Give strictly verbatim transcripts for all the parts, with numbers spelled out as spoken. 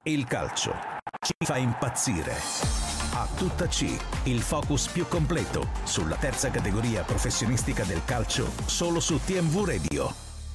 Il calcio ci fa impazzire. A tutta C, il focus più completo sulla terza categoria professionistica del calcio, solo su T M V Radio.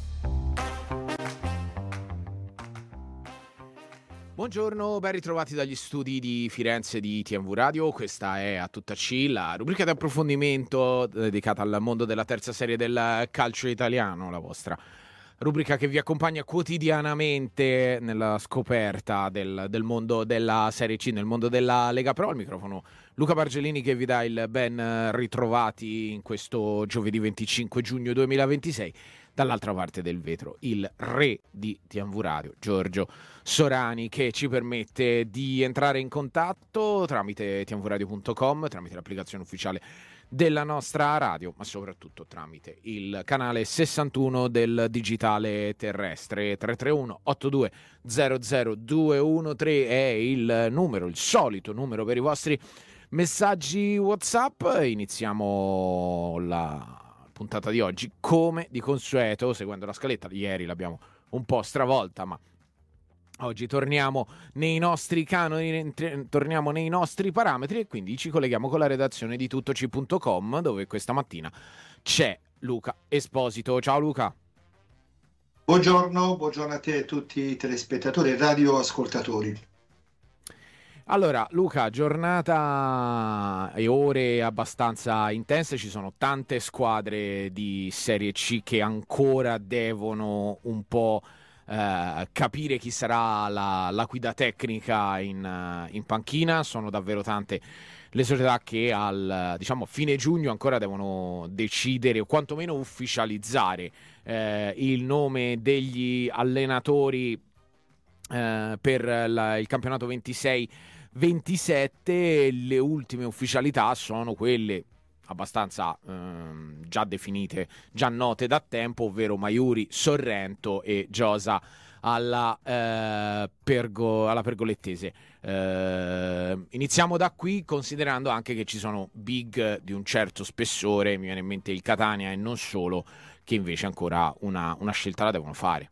Buongiorno, ben ritrovati dagli studi di Firenze di T M V Radio. Questa è A tutta C, la rubrica di approfondimento dedicata al mondo della terza serie del calcio italiano, la vostra rubrica che vi accompagna quotidianamente nella scoperta del, del mondo della Serie C, nel mondo della Lega Pro. Al microfono Luca Bargelini che vi dà il ben ritrovati in questo giovedì venticinque giugno duemilaventisei. Dall'altra parte del vetro il re di T M V Radio, Giorgio Sorani, che ci permette di entrare in contatto tramite t m v radio punto com, tramite l'applicazione ufficiale della nostra radio, ma soprattutto tramite il canale sessantuno del digitale terrestre. Tre tre uno otto due zero zero due uno tre è il numero, il solito numero per i vostri messaggi WhatsApp. Iniziamo la puntata di oggi come di consueto seguendo la scaletta. Ieri l'abbiamo un po' stravolta, ma oggi torniamo nei nostri canoni, torniamo nei nostri parametri e quindi ci colleghiamo con la redazione di tuttoci punto com, dove questa mattina c'è Luca Esposito. Ciao Luca. Buongiorno, buongiorno a te e a tutti i telespettatori e radioascoltatori. Allora Luca, giornata e ore abbastanza intense, ci sono tante squadre di Serie C che ancora devono un po' eh, capire chi sarà la, la guida tecnica in, in panchina. Sono davvero tante le società che al diciamo fine giugno ancora devono decidere o quantomeno ufficializzare eh, il nome degli allenatori eh, per la, il campionato ventisei ventisette. Le ultime ufficialità sono quelle abbastanza ehm, già definite, già note da tempo, ovvero Maiuri, Sorrento e Giosa alla, eh, Pergo, alla Pergolettese. Eh, iniziamo da qui, considerando anche che ci sono big di un certo spessore, mi viene in mente il Catania e non solo, che invece ancora una, una scelta la devono fare.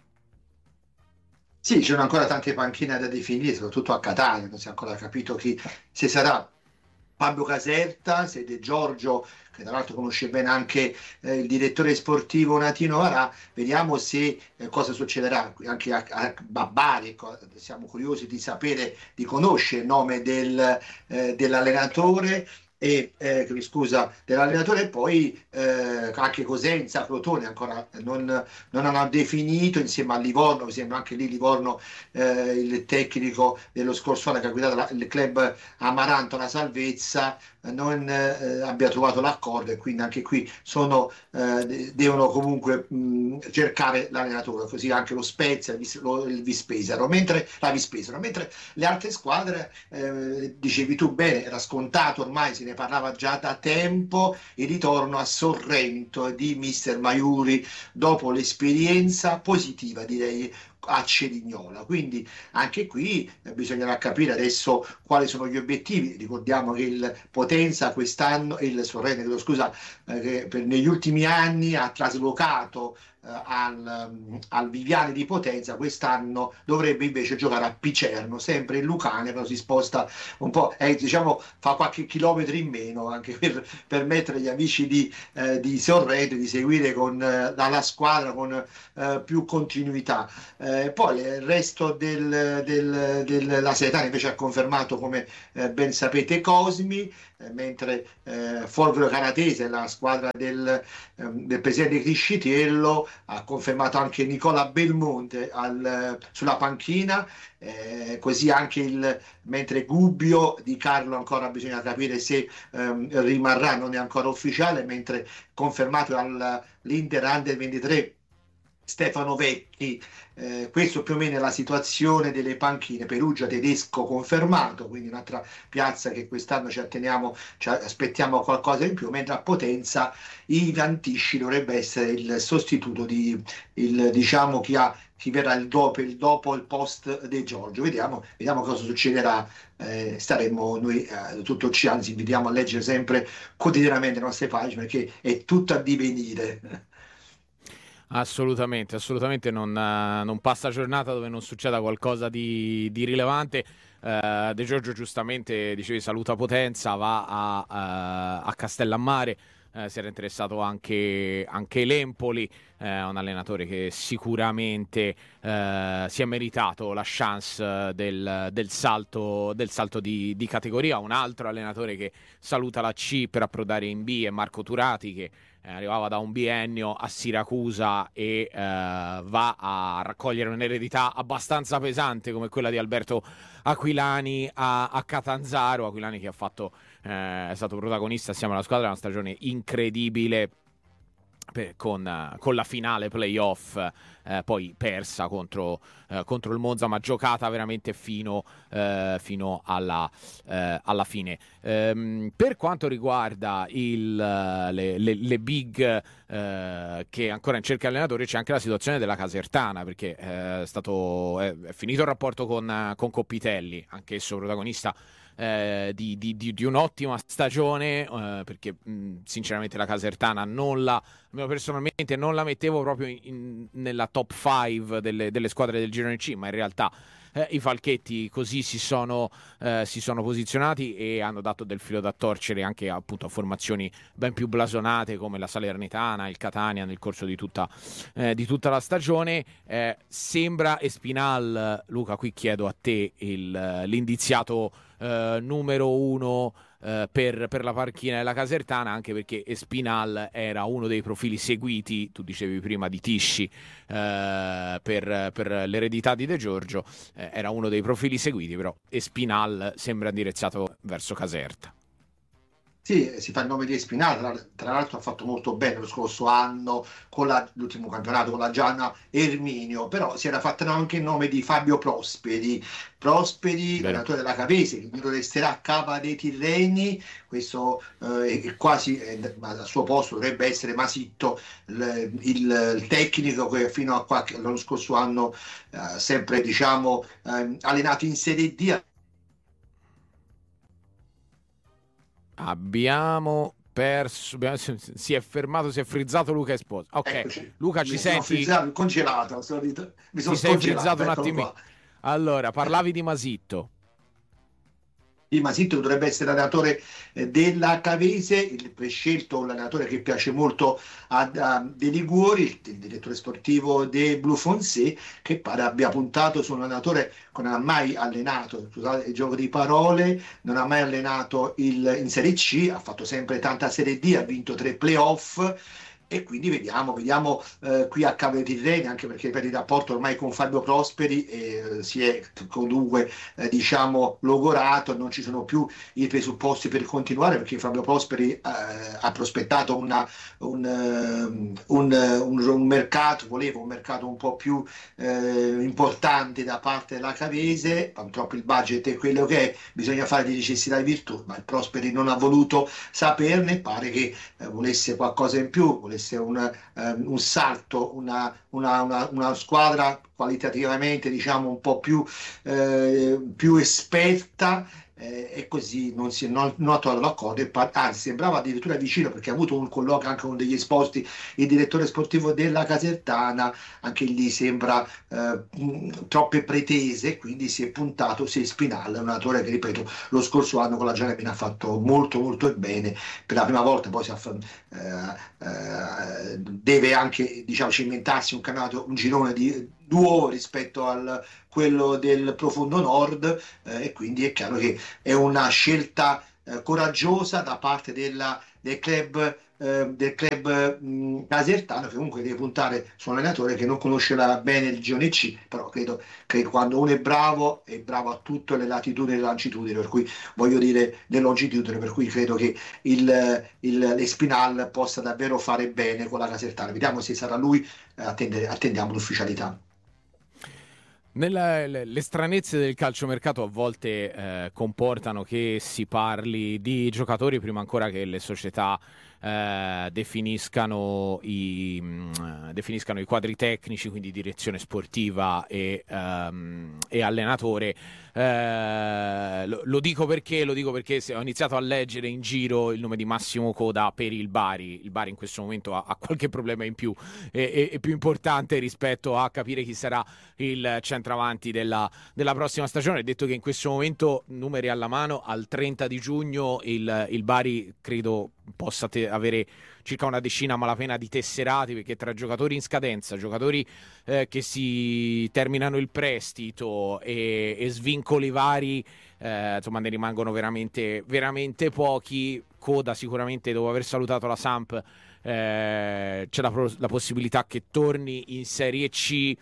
Sì, ci sono ancora tante panchine da definire, soprattutto a Catania, non si è ancora capito chi, se sarà Fabio Caserta, se De Giorgio, che tra l'altro conosce bene anche eh, il direttore sportivo Natino Varà. Vediamo se eh, cosa succederà anche a, a, a Bari. Siamo curiosi di sapere, di conoscere il nome del, eh, dell'allenatore e eh, scusa dell'allenatore, e poi eh, anche Cosenza, Crotone ancora non, non hanno definito, insieme a Livorno. Mi sembra anche lì Livorno, eh, il tecnico dello scorso anno che ha guidato la, il club Amaranto, la salvezza, non eh, abbia trovato l'accordo, e quindi anche qui sono eh, devono comunque mh, cercare l'allenatore, così anche lo Spezia, il, lo, il Vispesaro, mentre la Vispesaro, mentre le altre squadre, eh, dicevi tu bene, era scontato ormai, se ne parlava già da tempo, il ritorno a Sorrento di mister Maiuri dopo l'esperienza positiva, direi, a Cerignola. Quindi anche qui eh, bisognerà capire adesso quali sono gli obiettivi. Ricordiamo che il Potenza quest'anno, il Sorrento, scusa, eh, che per, negli ultimi anni ha traslocato eh, al, um, al Viviani di Potenza. Quest'anno dovrebbe invece giocare a Picerno, sempre in Lucania, però si sposta un po', eh, diciamo fa qualche chilometro in meno, anche per permettere agli amici di, eh, di Sorrento di seguire con eh, la squadra con eh, più continuità. Eh, poi il resto del, del, della Seretana invece ha confermato, come eh, ben sapete, Cosmi, eh, mentre eh, Folgore Canatese, la squadra del, ehm, del presidente Criscitiello, ha confermato anche Nicola Belmonte al, sulla panchina, eh, così anche il, mentre Gubbio Di Carlo ancora bisogna capire se ehm, rimarrà, non è ancora ufficiale, mentre confermato all'Inter Under ventitré Stefano Vecchi. Eh, questo più o meno è la situazione delle panchine. Perugia Tedesco confermato, quindi un'altra piazza che quest'anno ci atteniamo, ci aspettiamo qualcosa in più, mentre a Potenza Ivan Tisci dovrebbe essere il sostituto di il, diciamo chi ha chi verrà il dopo il dopo il post De Giorgio. Vediamo, vediamo cosa succederà. Eh, staremo noi eh, tutto ci anzi invitiamo a leggere sempre quotidianamente le nostre pagine, perché è tutto a divenire. Assolutamente, assolutamente non, eh, non passa giornata dove non succeda qualcosa di, di rilevante. Eh, De Giorgio giustamente, dicevi, saluta Potenza, va a, a, a Castellammare, eh, si era interessato anche, anche l'Empoli, eh, un allenatore che sicuramente eh, si è meritato la chance del, del salto, del salto di, di categoria. Un altro allenatore che saluta la C per approdare in B è Marco Turati, che Eh, arrivava da un biennio a Siracusa e eh, va a raccogliere un'eredità abbastanza pesante come quella di Alberto Aquilani a, a Catanzaro. Aquilani che ha fatto, eh, è stato protagonista assieme alla squadra, una stagione incredibile, per, con, uh, con la finale playoff eh, poi persa contro, eh, contro il Monza, ma giocata veramente fino, eh, fino alla, eh, alla fine. Ehm, per quanto riguarda il, le, le, le big eh, che ancora in cerca di allenatori, c'è anche la situazione della Casertana, perché eh, è, stato, è, è finito il rapporto con, con Coppitelli, anch'esso protagonista Eh, di, di, di, di un'ottima stagione, eh, perché mh, sinceramente la Casertana non la, personalmente non la mettevo proprio in, in, nella top cinque delle, delle squadre del girone C, ma in realtà eh, i Falchetti così si sono, eh, si sono posizionati e hanno dato del filo da torcere anche appunto a formazioni ben più blasonate come la Salernitana, il Catania nel corso di tutta, eh, di tutta la stagione. Eh, sembra Espinal, Luca, qui chiedo a te il, l'indiziato Uh, numero uno uh, per, per la panchina della Casertana, anche perché Espinal era uno dei profili seguiti, tu dicevi prima di Tisci, uh, per, per l'eredità di De Giorgio, uh, era uno dei profili seguiti, però Espinal sembra indirizzato verso Caserta. Sì, si fa il nome di Espinal, tra, tra l'altro ha fatto molto bene lo scorso anno con la, l'ultimo campionato con la Gianna Erminio, però si era fatto anche il nome di Fabio Prosperi, Prosperi, allenatore della Cavese, che lo resterà a Cava dei Tirreni, questo eh, quasi eh, al suo posto dovrebbe essere Masitto, il, il, il tecnico che fino a qualche, l'anno scorso anno eh, sempre diciamo eh, allenato in Serie D. Abbiamo perso, abbiamo, si è fermato, si è frizzato Luca Esposa. Ok, Eccoci. Luca, ci mi senti? Sono frizzato, congelato, sono, mi sono ti sei frizzato un attimino. Qua. Allora, parlavi di Masitto. Di Masitto dovrebbe essere l'allenatore della Cavese, il prescelto, l'allenatore che piace molto a, a De Liguori, il, il direttore sportivo dei Blue Foncé, che pare abbia puntato su un allenatore che non ha mai allenato, scusate il gioco di parole, non ha mai allenato il, in Serie C, ha fatto sempre tanta Serie D, ha vinto tre playoff. E quindi vediamo, vediamo eh, qui a Cava dei Tirreni, anche perché per il rapporto ormai con Fabio Prosperi eh, si è comunque eh, diciamo logorato, non ci sono più i presupposti per continuare, perché Fabio Prosperi eh, ha prospettato una, un, um, un, un, un mercato, voleva un mercato un po' più eh, importante da parte della Cavese, purtroppo il budget è quello che è, bisogna fare di necessità e virtù, ma il Prosperi non ha voluto saperne, pare che eh, volesse qualcosa in più, volesse Un, um, un salto, una, una, una, una squadra qualitativamente diciamo un po' più, eh, più esperta eh, e così non, si, non, non ha trovato l'accordo, e, anzi sembrava addirittura vicino, perché ha avuto un colloquio anche con degli esposti, il direttore sportivo della Casertana, anche lì sembra eh, troppe pretese, quindi si è puntato su Espinal, un allenatore che ripeto lo scorso anno con la Gianna ha fatto molto molto bene, per la prima volta poi si affa- eh, eh, deve anche diciamo cimentarsi un campionato, un girone di duo rispetto a quello del profondo nord eh, e quindi è chiaro che è una scelta eh, coraggiosa da parte della, del club eh, del club mh, casertano, che comunque deve puntare su un allenatore che non conoscerà bene il girone C, però credo che quando uno è bravo è bravo a tutte le latitudini e le longitudini, per cui voglio dire le longitudini, per cui credo che il, il, l'Espinal possa davvero fare bene con la Casertana. Vediamo se sarà lui, eh, attende, attendiamo l'ufficialità. Nella, le, le stranezze del calciomercato a volte eh, comportano che si parli di giocatori prima ancora che le società eh, definiscano, i, mh, definiscano i quadri tecnici, quindi direzione sportiva e, um, e allenatore. Eh, lo, lo dico perché lo dico perché se ho iniziato a leggere in giro il nome di Massimo Coda per il Bari. Il Bari in questo momento ha, ha qualche problema in più e, e, e più importante rispetto a capire chi sarà il centravanti della, della prossima stagione. Detto che in questo momento, numeri alla mano, al trenta di giugno il, il Bari credo possa te- avere circa una decina a malapena di tesserati, perché tra giocatori in scadenza, giocatori eh, che si terminano il prestito e, e svincoli vari, eh, insomma ne rimangono veramente, veramente pochi. Coda sicuramente, dopo aver salutato la Samp, eh, c'è la, la possibilità che torni in Serie C.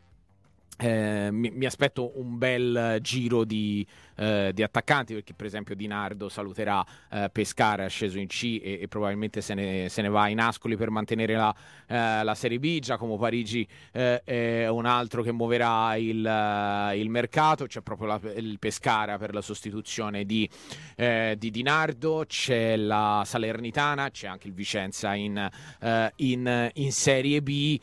Eh, mi, mi aspetto un bel giro di, eh, di attaccanti, perché per esempio Di Nardo saluterà eh, Pescara, è sceso in C e, e probabilmente se ne, se ne va in Ascoli per mantenere la, eh, la Serie B. Giacomo Parigi eh, è un altro che muoverà il, uh, il mercato. C'è proprio la, il Pescara per la sostituzione di, eh, di Di Nardo, c'è la Salernitana, c'è anche il Vicenza in, uh, in, in Serie B.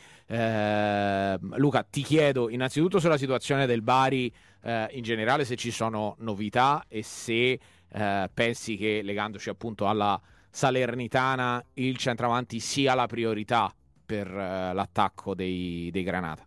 Eh, Luca, ti chiedo innanzitutto sulla situazione del Bari eh, in generale, se ci sono novità e se eh, pensi che, legandoci appunto alla Salernitana, il centravanti sia la priorità per eh, l'attacco dei, dei Granata.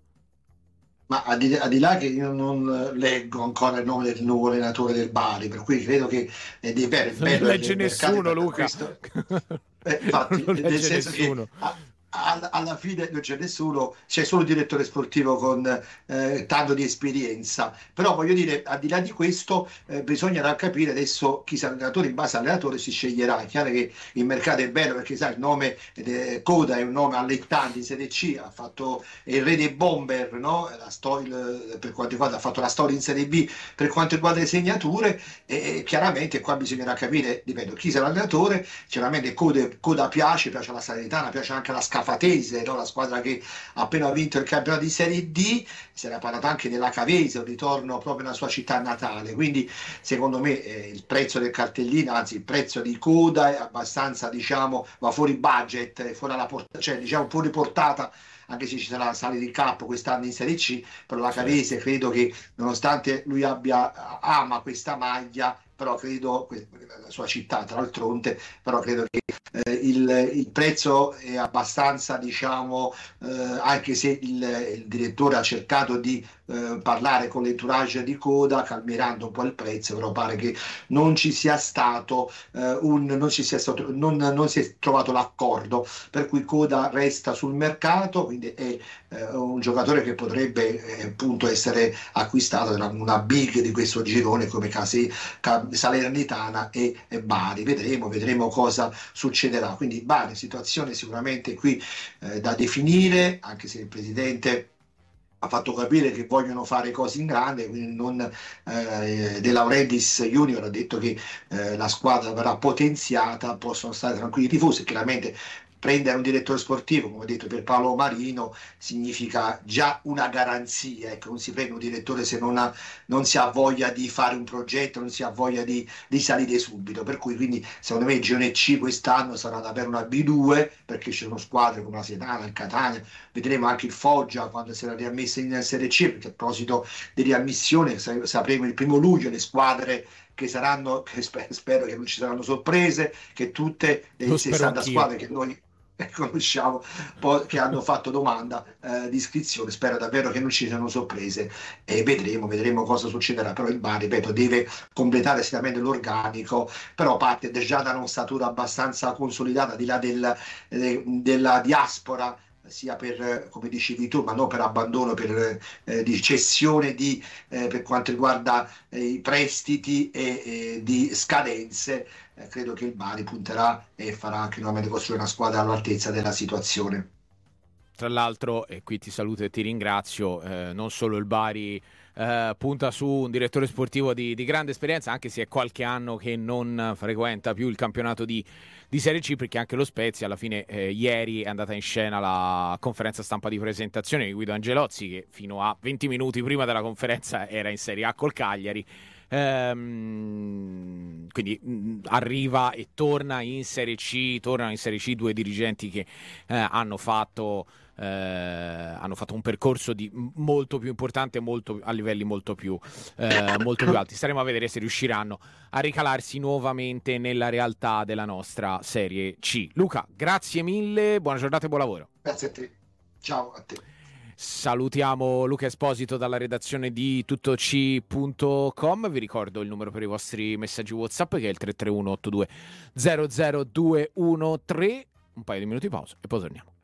Ma al di, al di là che io non leggo ancora il nome del nuovo allenatore del Bari, per cui credo che è di bello, non bello legge nessuno, Luca. Questo, eh, infatti, non nel legge senso nessuno. Che, ah, alla fine non c'è nessuno, c'è solo il direttore sportivo con eh, tanto di esperienza. Però voglio dire, al di là di questo, eh, bisognerà capire adesso chi sarà allenatore. In base all'allenatore si sceglierà. È chiaro che il mercato è bello, perché sai, il nome eh, Coda è un nome allettante in Serie C, ha fatto il re dei bomber, no? La storia, per quanto riguarda, ha fatto la storia in Serie B per quanto riguarda le segnature, e, e chiaramente qua bisognerà capire, ripeto, chi sarà l'allenatore. Sicuramente Coda, Coda piace, piace alla Salernitana, piace anche alla Scafa Fatese, no? La squadra che ha appena vinto il campionato di Serie D. Si era parlato anche della Cavese, un ritorno proprio nella sua città natale. Quindi secondo me eh, il prezzo del cartellino, anzi il prezzo di Coda è abbastanza, diciamo, va fuori budget, fuori alla portata, cioè diciamo fuori portata, anche se ci sarà salita di campo quest'anno in Serie C. Però la Cavese credo che, nonostante lui abbia ama questa maglia, però credo, la sua città tra l'altro, però credo che eh, il, il prezzo è abbastanza, diciamo, eh, anche se il, il direttore ha cercato di eh, parlare con l'entourage di Coda, calmierando un po' il prezzo, però pare che non ci sia stato eh, un non ci sia stato non, non si è trovato l'accordo, per cui Coda resta sul mercato, quindi è eh, un giocatore che potrebbe eh, appunto essere acquistato da una big di questo girone come Casi, Salernitana e, e Bari. Vedremo, vedremo cosa succederà. Quindi Bari, situazione sicuramente qui eh, da definire, anche se il presidente ha fatto capire che vogliono fare cose in grande, quindi non eh, De Laurentiis Junior ha detto che eh, la squadra verrà potenziata, possono stare tranquilli i tifosi. Chiaramente prendere un direttore sportivo, come ho detto, per Paolo Marino significa già una garanzia. Ecco, non si prende un direttore se non, ha, non si ha voglia di fare un progetto, non si ha voglia di, di salire subito. Per cui, quindi, secondo me il girone C quest'anno sarà davvero una B due, perché ci sono squadre come la Setana, il Catania, vedremo anche il Foggia quando sarà riammesso in Serie C, perché a proposito di riammissione sapremo il primo luglio le squadre che saranno, che spero che non ci saranno sorprese, che tutte le sessanta squadre che noi conosciamo, poi, che hanno fatto domanda eh, di iscrizione, spero davvero che non ci siano sorprese, e vedremo, vedremo cosa succederà. Però il Bari, ripeto, deve completare sicuramente l'organico, però parte già da un'ossatura abbastanza consolidata, al di là del, de, della diaspora, sia per, come dicevi tu, ma non per abbandono, per eh, di cessione di, eh, per quanto riguarda eh, i prestiti e eh, di scadenze. Eh, credo che il Bari punterà e farà anche nuovamente costruire una squadra all'altezza della situazione. Tra l'altro, e qui ti saluto e ti ringrazio, eh, non solo il Bari eh, punta su un direttore sportivo di, di grande esperienza, anche se è qualche anno che non frequenta più il campionato di, di Serie C, perché anche lo Spezia alla fine eh, ieri è andata in scena la conferenza stampa di presentazione di Guido Angelozzi, che fino a venti minuti prima della conferenza era in Serie A col Cagliari. Ehm, quindi mh, arriva e torna in Serie C, tornano in Serie C due dirigenti che eh, hanno fatto eh, hanno fatto un percorso di molto più importante, molto, a livelli molto più, eh, molto più alti. Staremo a vedere se riusciranno a ricalarsi nuovamente nella realtà della nostra Serie C. Luca, grazie mille, buona giornata e buon lavoro. Grazie a te, ciao a te. Salutiamo Luca Esposito dalla redazione di tuttoc punto com. Vi ricordo il numero per i vostri messaggi WhatsApp, che è il tre tre uno otto due zero zero due uno tre. Un paio di minuti di pausa e poi torniamo.